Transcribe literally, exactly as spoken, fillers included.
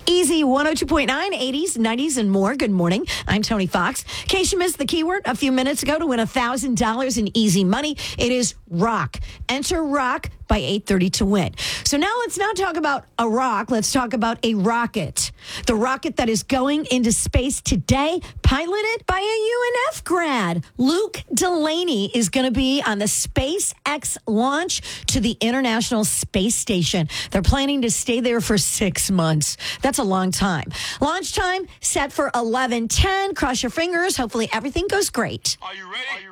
Easy one oh two point nine, eighties, nineties, and more. Good morning. I'm Tony Fox. In case you missed the keyword a few minutes ago to win one thousand dollars in easy money, it is rock. Enter rock by eight thirty to win. So now let's not talk about a rock. Let's talk about a rocket. The rocket that is going into space today, piloted by a U N F grad. Luke Delaney is going to be on the SpaceX launch to the International Space Station. They're planning to stay there for six months. That's a long time. Launch time set for eleven ten. Cross your fingers. Hopefully everything goes great. Are you ready? Are you